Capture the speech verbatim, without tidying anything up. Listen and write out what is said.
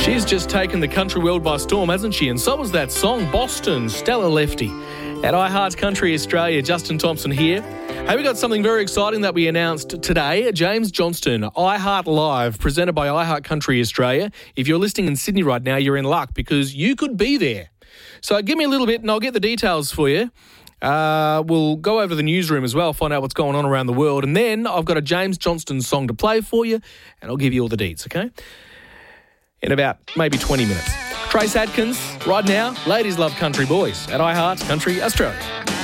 She's just taken the country world by storm, hasn't she? And so was that song, Boston, Stella Lefty. At iHeart Country Australia, Justin Thompson here. Hey, we got something very exciting that we announced today. James Johnston, iHeart Live, presented by iHeart Country Australia. If you're listening in Sydney right now, you're in luck because you could be there. So give me a little bit and I'll get the details for you. Uh, we'll go over to the newsroom as well, find out what's going on around the world. And then I've got a James Johnston song to play for you, and I'll give you all the deets, okay? In about maybe twenty minutes. Trace Adkins, right now, Ladies Love Country Boys at iHeart Country Australia.